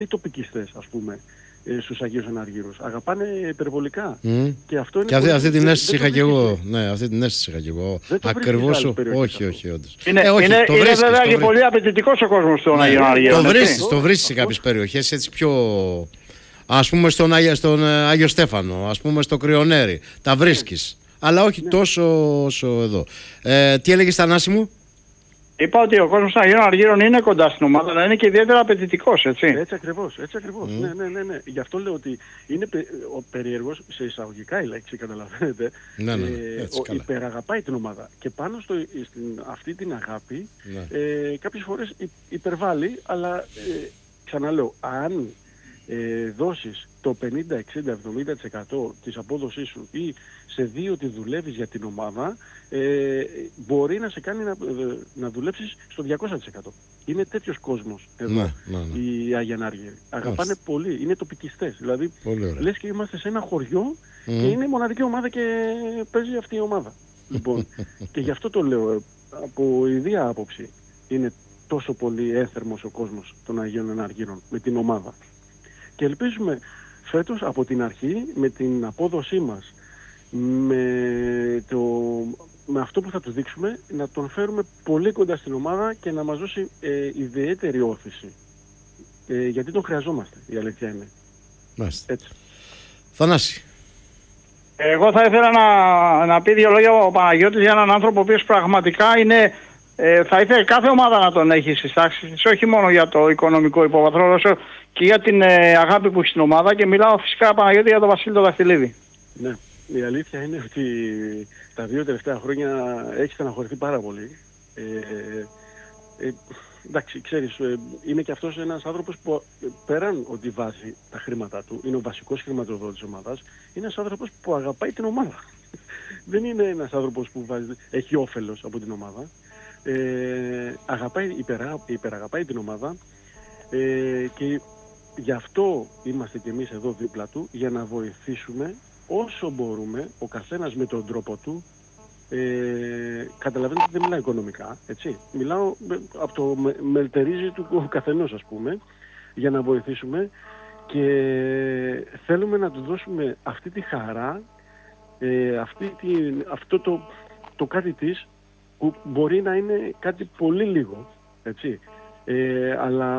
οι τοπικιστές, ας πούμε, στους Αγίους Αναργύρους. Αγαπάνε υπερβολικά. Και αυτό είναι. Και αυτή την αίσθηση είχα και εγώ. Ναι, αυτή την αίσθηση είχα και εγώ. Ακριβώς. Όχι, όντως. Είναι βέβαια και πολύ απαιτητικός ο κόσμος των Αγίων Αργύρων. Το βρίσκεις σε κάποιες περιοχές έτσι πιο. Ας πούμε στον Άγιο Στέφανο, ας πούμε στο Κρυονέρι. Τα βρίσκεις. Αλλά όχι τόσο όσο εδώ. Τι έλεγες, Θανάση μου? Είπα ότι ο κόσμος των Αγίων Αργύρων είναι κοντά στην ομάδα, αλλά είναι και ιδιαίτερα απαιτητικός, έτσι. Έτσι ακριβώς. Ναι. Γι' αυτό λέω ότι είναι ο περίεργος, σε εισαγωγικά η λέξη, καταλαβαίνετε. Υπεραγαπάει την ομάδα. Και πάνω στην αυτή την αγάπη, κάποιες φορές υπερβάλλει, αλλά ξαναλέω, αν δώσεις το 50, 60, 70% της απόδοσής σου ή σε δει ότι δουλεύεις για την ομάδα, μπορεί να σε κάνει να δουλέψεις στο 200%. Είναι τέτοιος κόσμος εδώ, οι Αγιανάργοι. Αγαπάνε πολύ, είναι τοπικιστές. Δηλαδή, λες και είμαστε σε ένα χωριό και είναι η μοναδική ομάδα και παίζει αυτή η ομάδα. Λοιπόν, και γι' αυτό το λέω, από ιδία άποψη, είναι τόσο πολύ έθερμος ο κόσμος των Αγίων Αναργύρων με την ομάδα. Και ελπίζουμε φέτος από την αρχή, με την απόδοσή μας, με αυτό που θα τους δείξουμε, να τον φέρουμε πολύ κοντά στην ομάδα και να μας δώσει ιδιαίτερη όθηση. Γιατί τον χρειαζόμαστε, η αλήθεια είναι. Μάλιστα. Έτσι. Θανάση. Εγώ θα ήθελα να πει δύο λόγια ο Παναγιώτης για έναν άνθρωπο ο οποίος πραγματικά είναι... θα ήθελε κάθε ομάδα να τον έχει στις τάξεις, όχι μόνο για το οικονομικό υπόβαθρο, όσο και για την αγάπη που έχει στην ομάδα, και μιλάω φυσικά, Παναγιώτη, για τον Βασίλη τον Δαχτυλίδη. Ναι, η αλήθεια είναι ότι τα 2 τελευταία χρόνια έχει στεναχωρηθεί πάρα πολύ. Εντάξει, ξέρεις, είναι και αυτός ένας άνθρωπος που πέραν ότι βάζει τα χρήματά του, είναι ο βασικός χρηματοδότης της ομάδας, είναι ένας άνθρωπος που αγαπάει την ομάδα. Δεν είναι ένας άνθρωπος που έχει όφελος από την ομάδα. Υπεραγαπάει την ομάδα, και γι' αυτό είμαστε και εμείς εδώ δίπλα του, για να βοηθήσουμε όσο μπορούμε, ο καθένας με τον τρόπο του. Καταλαβαίνετε ότι δεν μιλάω οικονομικά, έτσι. Μιλάω από το μελτερίζει του ο καθενός, ας πούμε, για να βοηθήσουμε, και θέλουμε να του δώσουμε αυτή τη χαρά, αυτό το κάτι της, που μπορεί να είναι κάτι πολύ λίγο, έτσι, αλλά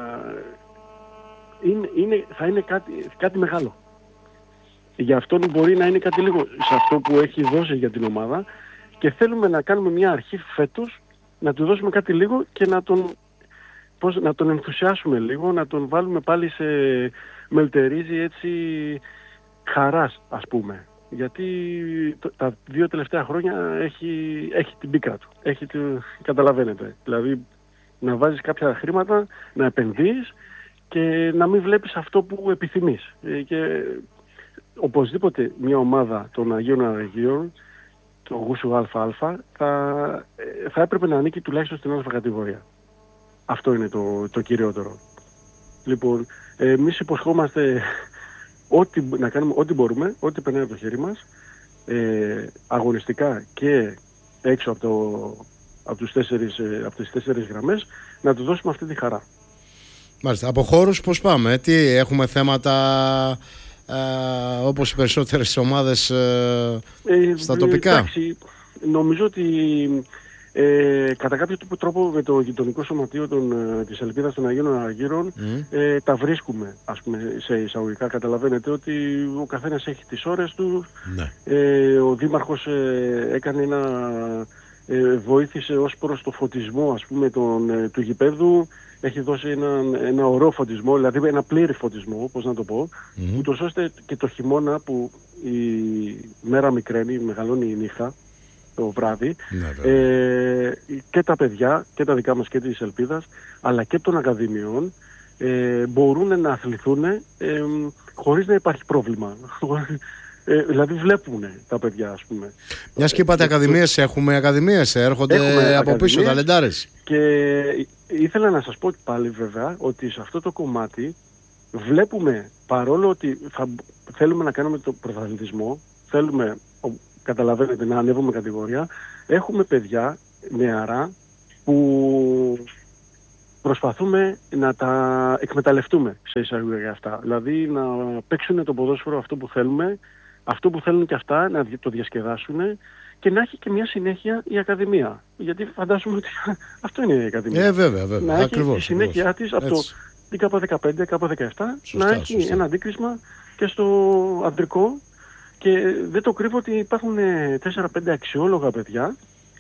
θα είναι κάτι μεγάλο. Για αυτόν μπορεί να είναι κάτι λίγο σε αυτό που έχει δώσει για την ομάδα, και θέλουμε να κάνουμε μια αρχή φέτος, να του δώσουμε κάτι λίγο και να τον ενθουσιάσουμε λίγο, να τον βάλουμε πάλι σε μελτερίζει έτσι χαράς, ας πούμε. Γιατί τα 2 τελευταία χρόνια έχει την πίκρα του. Καταλαβαίνετε. Δηλαδή να βάζεις κάποια χρήματα, να επενδύεις και να μην βλέπεις αυτό που επιθυμείς. Και οπωσδήποτε μια ομάδα των Αγίων Αναργύρων, το Γούσου ΑΑ, θα έπρεπε να ανήκει τουλάχιστον στην Α κατηγορία. Αυτό είναι το κυριότερο. Λοιπόν, εμείς υποσχόμαστε να κάνουμε ό,τι μπορούμε, ό,τι περνάει από το χέρι μας, αγωνιστικά και έξω από τις 4 γραμμές, να τους δώσουμε αυτή τη χαρά. Μάλιστα. Από χώρους πώς πάμε, τι έχουμε θέματα, όπως οι περισσότερες ομάδες στα τοπικά? Εντάξει, νομίζω ότι κατά κάποιο τρόπο με το γειτονικό σωματείο της Ελπίδας των Αγίων Αναργύρων τα βρίσκουμε, ας πούμε, σε εισαγωγικά. Καταλαβαίνετε ότι ο καθένας έχει τις ώρες του. Ο Δήμαρχος βοήθησε ως προς το φωτισμό, ας πούμε, του γηπέδου. Έχει δώσει ένα ωραίο φωτισμό, δηλαδή ένα πλήρη φωτισμό, πώς να το πω, ούτως ώστε και το χειμώνα που η μέρα μικραίνει, μεγαλώνει η νύχτα, το βράδυ, και τα παιδιά, και τα δικά μας και της Ελπίδας, αλλά και των Ακαδημιών, μπορούν να αθληθούν χωρίς να υπάρχει πρόβλημα. Δηλαδή βλέπουν τα παιδιά, ας πούμε. Μιας και είπατε ακαδημίες, έχουμε ακαδημίες, έρχονται από πίσω ταλεντάρες. Και ήθελα να σας πω πάλι βέβαια ότι σε αυτό το κομμάτι βλέπουμε, παρόλο ότι θέλουμε να κάνουμε το πρωταθλητισμό, θέλουμε, καταλαβαίνετε, να ανέβουμε κατηγορία, έχουμε παιδιά νεαρά που προσπαθούμε να τα εκμεταλλευτούμε σε εισαγωγικά αυτά. Δηλαδή να παίξουν το ποδόσφαιρο αυτό που θέλουμε, αυτό που θέλουν και αυτά, να το διασκεδάσουν και να έχει και μια συνέχεια η Ακαδημία. Γιατί φαντάζομαι ότι αυτό είναι η Ακαδημία. Βέβαια. Να έχει τη συνέχεια της από το K15, K17, να έχει ένα αντίκρισμα και στο αντρικό. Και δεν το κρύβω ότι υπάρχουν 4-5 αξιόλογα παιδιά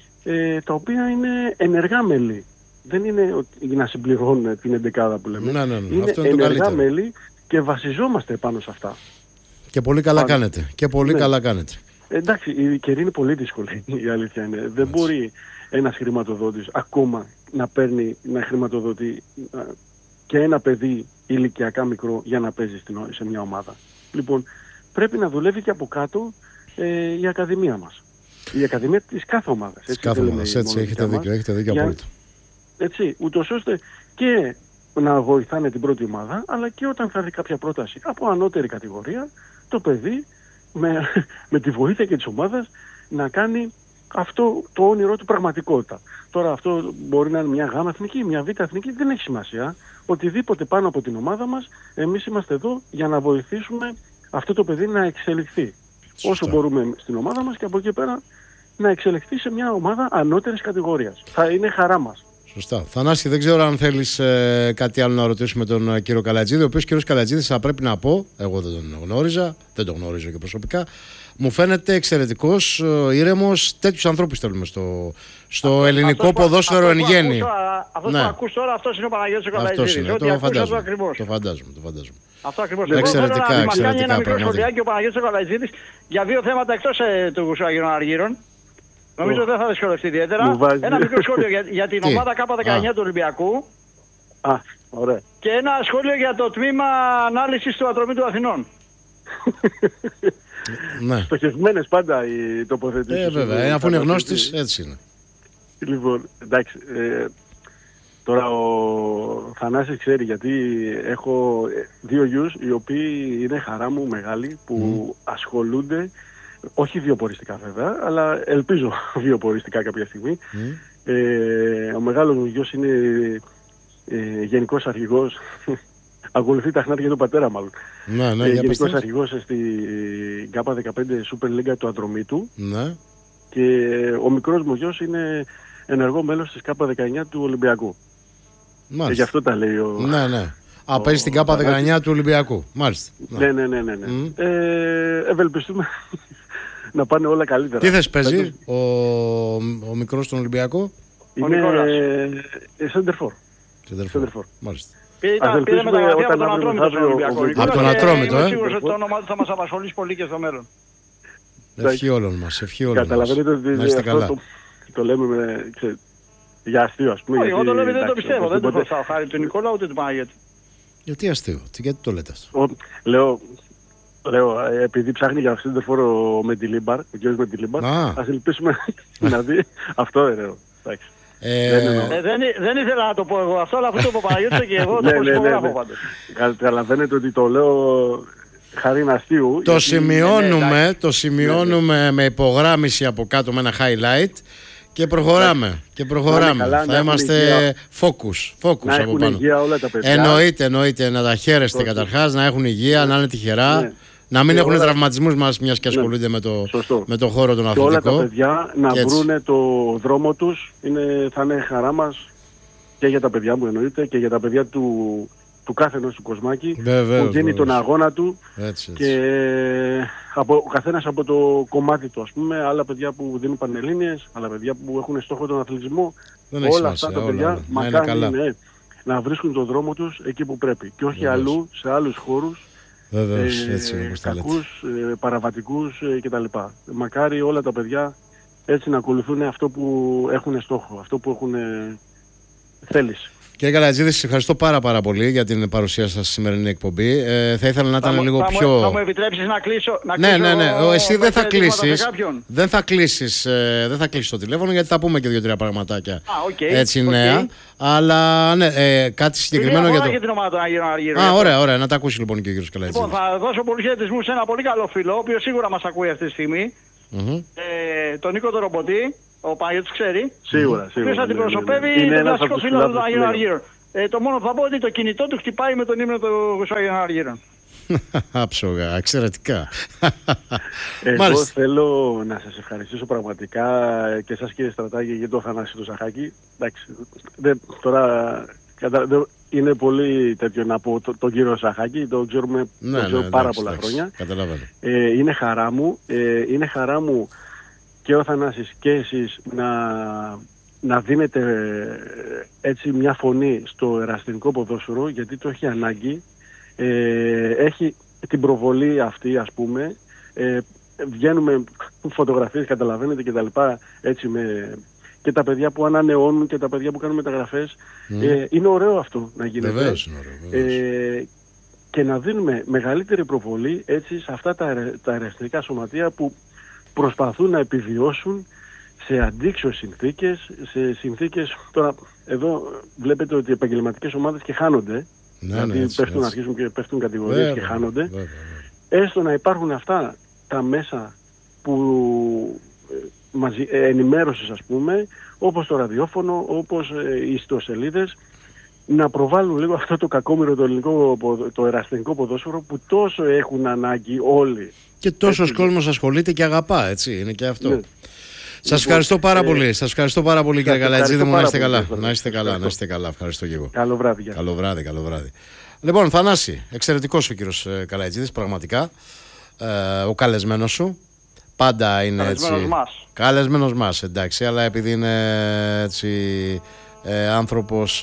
τα οποία είναι ενεργά μέλη. Δεν είναι να συμπληρώνουν την 11 που λέμε. Είναι αυτό είναι ενεργά μέλη και βασιζόμαστε πάνω σε αυτά. Και πολύ καλά κάνετε. Καλά κάνετε. Εντάξει, η καιρή είναι πολύ δύσκολη, η αλήθεια είναι. Δεν μπορεί ένας χρηματοδότης ακόμα να παίρνει, να χρηματοδοτεί και ένα παιδί ηλικιακά μικρό για να παίζει σε μια ομάδα. Λοιπόν, πρέπει να δουλεύει και από κάτω η Ακαδημία μας. Η Ακαδημία της κάθε ομάδας. Της κάθε ομάδας, έτσι, έχετε δίκιο απόλυτο. Έτσι, ούτως ώστε και να βοηθάνε την πρώτη ομάδα, αλλά και όταν θα έρθει κάποια πρόταση από ανώτερη κατηγορία, το παιδί με τη βοήθεια και της ομάδας να κάνει αυτό το όνειρό του πραγματικότητα. Τώρα αυτό μπορεί να είναι μια γάμα εθνική, μια β' εθνική, δεν έχει σημασία. Οτιδήποτε πάνω από την ομάδα μας, εμείς είμαστε εδώ για να βοηθήσουμε αυτό το παιδί να εξελιχθεί. Σωστά. Όσο μπορούμε στην ομάδα μας και από εκεί πέρα να εξελιχθεί σε μια ομάδα ανώτερης κατηγορίας. Θα είναι χαρά μας. Σωστά. Θανάση, δεν ξέρω αν θέλεις κάτι άλλο να ρωτήσουμε τον κύριο Καλατζίδη, ο οποίος κύριος Καλατζίδης, θα πρέπει να πω, εγώ δεν τον γνώριζα, δεν τον γνωρίζω και προσωπικά, μου φαίνεται εξαιρετικός, ήρεμος, τέτοιους ανθρώπους θέλουμε στο ελληνικό ποδόσφαιρο εν γέννη. Αυτό που ακούς τώρα, αυτός είναι ο Παναγιώτης Καλατζίδης. Το φαντάζομαι. Αυτό ακριβώς. Εξαιρετικά μας κάνει ένα μικρό πράγματα. σχολιάκι ο Παναγιώτης Καλατζίδης για δύο θέματα εκτός του Αγίων Αργύρων. Νομίζω δεν θα δυσκολευτεί ιδιαίτερα. Ένα μικρό σχόλιο για την ομάδα K19 του Ολυμπιακού. Ωραία. Και ένα σχόλιο για το τμήμα ανάλυσης του Ατρομήτου Αθηνών. Ναι. Στοχευμένες πάντα οι τοποθετήσεις. Βέβαια, αφού είναι γνώστης, έτσι είναι. Λοιπόν, εντάξει. Τώρα ο Θανάσης ξέρει, γιατί έχω δύο γιους οι οποίοι είναι χαρά μου μεγάλοι που ασχολούνται, όχι βιοποριστικά βέβαια, αλλά ελπίζω βιοποριστικά κάποια στιγμή. Ο μεγάλος μου γιος είναι γενικός αρχηγός, ακολουθεί τα χνάρια του πατέρα μάλλον. Γενικός αρχηγός στην K15 Super League του Ατρομήτου. Και ο μικρός μου γιος είναι ενεργό μέλος της K19 του Ολυμπιακού. Γι' αυτό τα λέει ο... Ναι. Παίζει στην K19 του Ολυμπιακού. Μάλιστα. Ναι. Ευελπιστούμε να πάνε όλα καλύτερα. Τι θες παίζει ο μικρός στον Ολυμπιακό? Είναι Center for. Μάλιστα. Πήρε μεταγραφή από τον Ατρόμητο στον Ολυμπιακό. Από τον Ατρόμητο, είμαι σίγουρος ότι το όνομα του θα μας απασχολήσει πολύ και στο μέλλον. Ευχή όλων μας. Καταλαβαίνετε ότι αυτό το λέμε για αστείο, ας πούμε. Εγώ το λέω, δεν το πιστεύω. Δεν το χρωστάω χάρη του Νικόλα ούτε του Παναγιώτη. Γιατί αστείο, γιατί το λέτε αυτό? Λέω, επειδή ψάχνει για Σέντερφορο ο Μεντιλίμπαρ, ο κ. Μεντιλίμπαρ, ας ελπίσουμε να δει αυτό, λέω. Δεν ήθελα να το πω εγώ αυτό, αλλά αυτό το είπε ο Παναγιώτης και εγώ το προσυπογράφω πάντως. Καταλαβαίνετε ότι το λέω χάρη αστείου. Το σημειώνουμε με υπογράμμιση από κάτω με ένα highlight. Και προχωράμε. Θα είμαστε focus από πάνω. Εννοείται να τα χαίρεστε καταρχάς, να έχουν υγεία, να είναι τυχερά, να μην έχουν τραυματισμούς μας, μιας και ασχολούνται με το χώρο τον αθλητικό. Και όλα τα παιδιά να βρούνε το δρόμο τους, θα είναι χαρά μας και για τα παιδιά μου εννοείται και για τα παιδιά του κάθε ενός του Κοσμάκη που γίνει τον αγώνα του και ο καθένας από το κομμάτι του, ας πούμε, άλλα παιδιά που δίνουν πανελλήνιες, άλλα παιδιά που έχουν στόχο τον αθλητισμό, όλα αυτά τα παιδιά μακάρι να βρίσκουν τον δρόμο τους εκεί που πρέπει και όχι αλλού, σε άλλους χώρους, κακούς, παραβατικούς κτλ. Μακάρι όλα τα παιδιά έτσι να ακολουθούν αυτό που έχουν στόχο, αυτό που έχουν θέληση. Κύριε Καλατζίδη, σας ευχαριστώ πάρα πολύ για την παρουσία σας στη σημερινή εκπομπή. Θα ήθελα να ήταν λίγο πιο... Θα μου επιτρέψεις να κλείσω... Ναι. Εσύ δεν θα κλείσεις. Δεν θα κλείσεις το τηλέφωνο, γιατί θα πούμε και 2-3 πραγματάκια έτσι νέα. Αλλά κάτι συγκεκριμένο για το... για την ομάδα των Αγίων Αργύρων. Ωραία. Να τα ακούσει λοιπόν και ο κύριος Καλατζίδης. Λοιπόν, θα δώσω πολλούς χαιρετισμούς σε ένα πολύ καλό φίλο, ο οποίος σίγουρα μας ακούει αυτή τη στιγμή. Τον Νίκο τον Ρομποτή. Ο Παναγιώτης ξέρει. Σίγουρα. Ποιος αντιπροσωπεύει τον κλασικό φίλο των Αγίων Αργύρων. Το μόνο που θα πω είναι ότι το κινητό του χτυπάει με τον ύμνο του Χριστουγέννων Αργύρων. Άψογα, εξαιρετικά. Εγώ θέλω να σας ευχαριστήσω πραγματικά και εσάς κύριε Στρατάκη για το Θανάση του Σαχάκη. Εντάξει, τώρα είναι πολύ τέτοιο να πω τον κύριο Σαχάκη, το ξέρουμε πάρα πολλά χρόνια. Καταλαβαίνω. Είναι χαρά μου και ο Θανάσης και εσείς να δίνετε έτσι μια φωνή στο ερασιτεχνικό ποδόσφαιρο, γιατί το έχει ανάγκη. Έχει την προβολή αυτή, ας πούμε, βγαίνουμε φωτογραφίες, καταλαβαίνετε, και τα λοιπά, έτσι, και τα παιδιά που ανανεώνουν και τα παιδιά που κάνουν μεταγραφές. Είναι ωραίο αυτό να γίνεται. Βεβαίως είναι ωραίο. Και να δίνουμε μεγαλύτερη προβολή έτσι σε αυτά τα ερασιτεχνικά σωματεία που προσπαθούν να επιβιώσουν σε αντίξωες συνθήκες, σε συνθήκες. Τώρα εδώ βλέπετε ότι οι επαγγελματικές ομάδες και χάνονται. Δηλαδή αρχίζουν και πέφτουν κατηγορίες και χάνονται. Έστω να υπάρχουν αυτά τα μέσα που ενημέρωσης, ας πούμε, όπως το ραδιόφωνο, όπως οι ιστοσελίδες, να προβάλλουν λίγο αυτό το κακόμοιρο το ερασιτεχνικό ποδόσφαιρο που τόσο έχουν ανάγκη όλοι. Και τόσος κόσμος ασχολείται και αγαπά, έτσι, είναι και αυτό. Ναι. Σας ευχαριστώ πάρα πολύ. Σας ευχαριστώ πάρα πολύ, κύριε Καλατζίδη μου. Να είστε καλά. Να είστε καλά, να είστε καλά. Ευχαριστώ και εγώ. Καλό βράδυ. Καλό βράδυ, καλό βράδυ. Λοιπόν, Θανάση, εξαιρετικός ο κύριος Καλατζίδης, πραγματικά. Ο καλεσμένος σου. Πάντα είναι καλεσμένος έτσι. Καλεσμένος μας, εντάξει, αλλά επειδή είναι έτσι άνθρωπος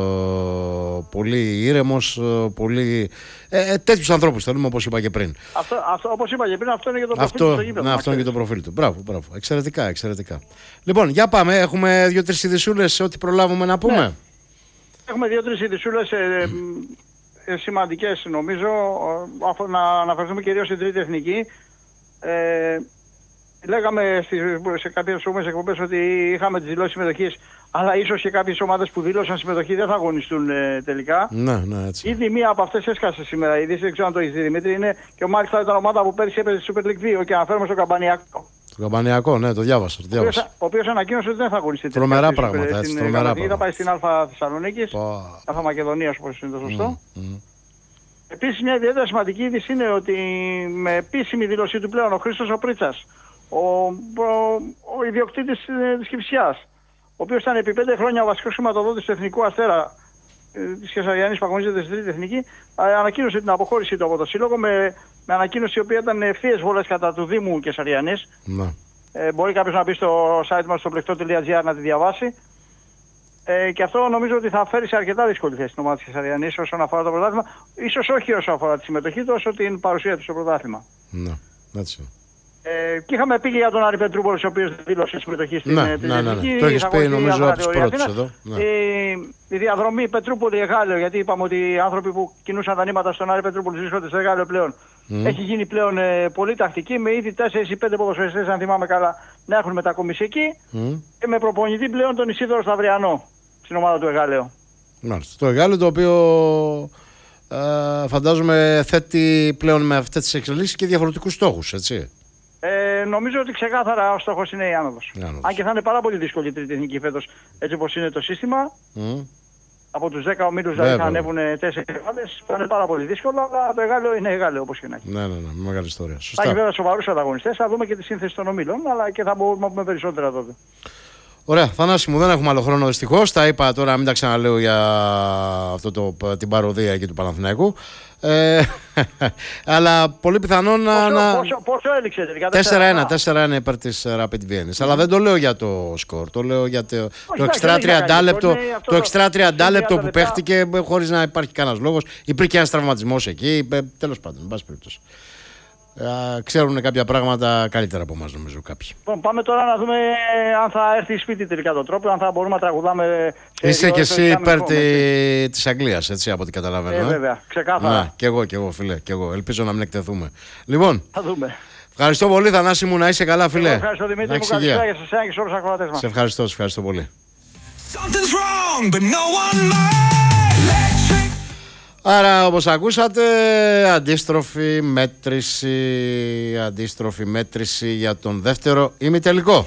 πολύ ήρεμος, πολύ. Τέτοιους ανθρώπους θέλουμε, όπως είπα και πριν. Όπως είπα και πριν, αυτό είναι και το προφίλ του στο γήπεδο. Αυτό είναι και το προφίλ του. Μπράβο. Εξαιρετικά, εξαιρετικά. Λοιπόν, για πάμε. Έχουμε 2-3 ειδησούλες, ό,τι προλάβουμε να πούμε. Ναι. Έχουμε 2-3 ειδησούλες σημαντικές, νομίζω. Να αναφερθούμε κυρίως στην Τρίτη Εθνική. Λέγαμε σε κάποιες προηγούμενες εκπομπές ότι είχαμε τις δηλώσεις συμμετοχής, αλλά ίσως και κάποιες ομάδες που δήλωσαν συμμετοχή δεν θα αγωνιστούν τελικά. Ναι, έτσι. Ήδη μία από αυτές έσκασε σήμερα. Ήδη δεν ξέρω αν το έχεις δει, Δημήτρη. Είναι και μάλιστα ήταν ομάδα που πέρυσι έπαιζε στη Super League 2 και αναφέρομαι στο Καμπανιακό. Το Καμπανιακό, ναι, το διάβασα. Ο οποίος ανακοίνωσε ότι δεν θα αγωνιστεί τελικά. Τρομερά πράγματα, έτσι. Θα πάει στην Α Θεσσαλονίκης, Α Μακεδονίας, όπως είναι το σωστό. Επίσης, μια ιδιαίτερα σημαντική είδηση είναι ότι με επίσημη δήλωσή του πλέον ο Χρήστος ο Πρίτσας, ο ιδιοκτήτης της Κυψιάς, ο οποίος ήταν επί 5 χρόνια ο βασικός χρηματοδότης του Εθνικού Αστέρα της Κεσαριανής που αγωνίζεται στην Τρίτη Εθνική, ανακοίνωσε την αποχώρησή του από το σύλλογο με ανακοίνωση η οποία ήταν ευθείες βολές κατά του Δήμου Κεσαριανής. Μπορεί κάποιος να μπει στο site μας στο πλεκτό.gr να τη διαβάσει. Και αυτό νομίζω ότι θα φέρει σε αρκετά δύσκολη θέση την ομάδα της Κεσαριανής όσον αφορά το πρωτάθλημα. Ίσως όχι όσον αφορά τη συμμετοχή του, όσο την παρουσία του στο πρωτάθλημα. Ναι, έτσι. Και είχαμε πει για τον Άρη Πετρούπολης, ο οποίος δήλωσε συμμετοχή στην Εθνική. Το έχεις πει νομίζω από τους πρώτους εδώ. Η διαδρομή Πετρούπολη-Εγάλεο, γιατί είπαμε ότι οι άνθρωποι που κινούσαν τα νήματα στον Άρη Πετρούπολη βρίσκονται στο Εγάλεο πλέον. Έχει γίνει πλέον πολύ τακτική, με ήδη 4 ή 5 ποδοσφαιριστές, αν θυμάμαι καλά, να έχουν μετακομίσει εκεί. Και με προπονητή πλέον τον Ισίδωρο Σταυριανό στην ομάδα του Εγάλεο. Μάλιστα. Το Εγάλεο, το οποίο φαντάζομαι θέτει πλέον με αυτές τις εξελίξεις και διαφορετικούς στόχους, έτσι. Νομίζω ότι ξεκάθαρα ο στόχος είναι η άνοδος. Αν και θα είναι πάρα πολύ δύσκολη η Τρίτη Εθνική φέτος, έτσι όπως είναι το σύστημα. Από τους 10 ομίλους δηλαδή θα ανέβουν 4 ομάδες. Θα είναι πάρα πολύ δύσκολο, αλλά το Εγάλεο είναι Εγάλεο όπως και να έχει. Ναι, μεγάλη ιστορία. Σωστά. Θα έχει βέβαια σοβαρούς ανταγωνιστές, θα δούμε και τη σύνθεση των ομίλων, αλλά και θα μπορούμε να πούμε περισσότερα τότε. Ωραία, Θανάση μου, δεν έχουμε άλλο χρόνο δυστυχώς. Τα είπα τώρα, μην τα ξαναλέω για την παροδία εκεί του Παναθηναϊκού. Αλλά πολύ πιθανόν πόσο έληξε τελικά? 4-1 υπέρ της Rapid Vienna. Αλλά δεν το λέω για το σκορ, το λέω για το εξτρά 30 λεπτό. Το εξτρά 30 λεπτό που παίχτηκε χωρίς να υπάρχει κανένας λόγος. Υπήρχε ένας τραυματισμός εκεί. Τέλος πάντων, εν πάση περιπτώσει. Ξέρουν κάποια πράγματα καλύτερα από εμάς, νομίζω κάποιοι. Πάμε τώρα να δούμε αν θα έρθει σπίτι τελικά το τρόπο, αν θα μπορούμε να τραγουδάμε. Είσαι και εσύ υπέρ της Αγγλίας, έτσι, από ό,τι καταλαβαίνω. Βέβαια, ξεκάθαρα. Και εγώ, φίλε, και εγώ. Ελπίζω να μην εκτεθούμε. Λοιπόν, θα δούμε. Ευχαριστώ πολύ, Θανάση μου, να είσαι καλά, φίλε. Ευχαριστώ, Δημήτρη μου, καλησπέρα για εσένα και σε όλους τους ακροατές μας. Σε ευχαριστώ πολύ. Άρα, όπως ακούσατε, αντίστροφη μέτρηση για τον δεύτερο ημιτελικό.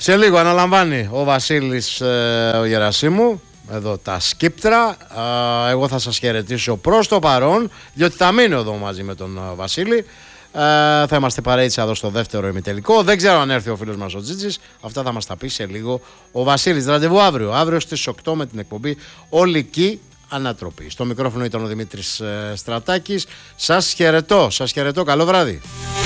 Σε λίγο αναλαμβάνει ο Βασίλης ο Γερασίμου, εδώ τα σκύπτρα. Εγώ θα σας χαιρετήσω προς το παρόν, διότι θα μείνω εδώ μαζί με τον Βασίλη. Θα είμαστε παρέιτσα εδώ στο δεύτερο ημιτελικό. Δεν ξέρω αν έρθει ο φίλος μας ο Τζίτζης. Αυτά θα μας τα πει σε λίγο ο Βασίλης. Ραντεβού αύριο στις 8 με την εκπομπή Ολική Ανατροπή. Στο μικρόφωνο ήταν ο Δημήτρης Στρατάκης. Σας χαιρετώ. Καλό βράδυ.